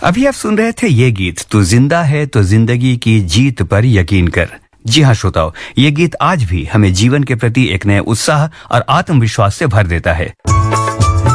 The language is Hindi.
अभी आप सुन रहे थे ये गीत, तू जिंदा है तो जिंदगी की जीत पर यकीन कर। जी हाँ श्रोताओ, ये गीत आज भी हमें जीवन के प्रति एक नए उत्साह और आत्मविश्वास से भर देता है।